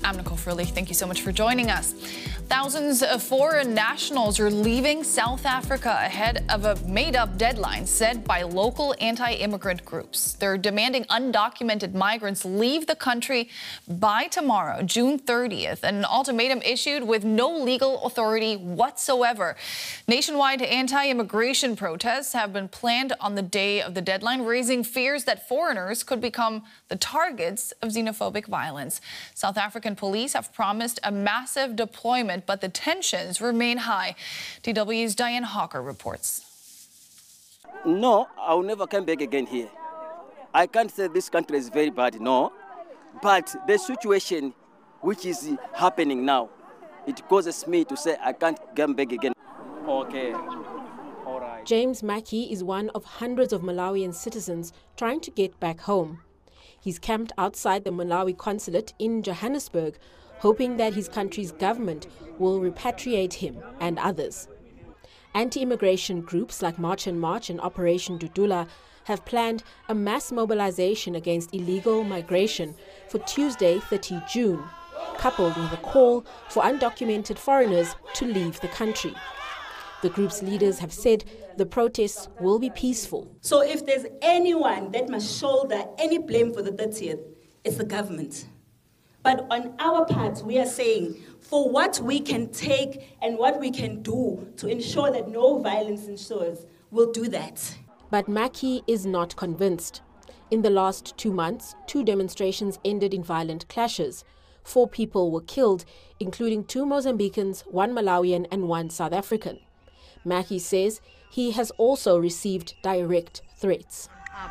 I'm Nicole Furley. Thank you so much for joining us. Thousands of foreign nationals are leaving South Africa ahead of a made-up deadline set by local anti-immigrant groups. They're demanding undocumented migrants leave the country by tomorrow, June 30th, an ultimatum issued with no legal authority whatsoever. Nationwide anti-immigration protests have been planned on the day of the deadline, raising fears that foreigners could become the targets of xenophobic violence. South African police have promised a massive deployment, but the tensions remain high. DW's Diane Hawker reports. No, I'll never come back again here. I can't say this country is very bad, no. But the situation which is happening now, it causes me to say I can't come back again. Okay, all right. James Mackey is one of hundreds of Malawian citizens trying to get back home. He's camped outside the Malawi consulate in Johannesburg, hoping that his country's government will repatriate him and others. Anti-immigration groups like March and March and Operation Dudula have planned a mass mobilization against illegal migration for Tuesday, 30 June, coupled with a call for undocumented foreigners to leave the country. The group's leaders have said the protests will be peaceful. So if there's anyone that must shoulder any blame for the 30th, it's the government. But on our part, we are saying for what we can take and what we can do to ensure that no violence ensures, we'll do that. But Mackey is not convinced. In the last 2 months, 2 demonstrations ended in violent clashes. 4 people were killed, including 2 Mozambicans, 1 Malawian and 1 South African. Mackey says he has also received direct threats.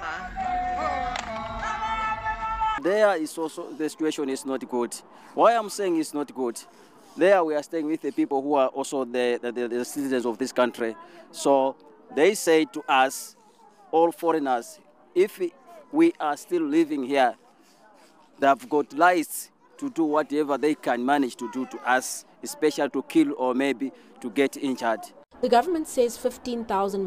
There is also, the situation is not good. Why I'm saying it's not good, there we are staying with the people who are also the citizens of this country. So they say to us, all foreigners, if we are still living here, they have got rights to do whatever they can manage to do to us, especially to kill or maybe to get injured. The government says 15,000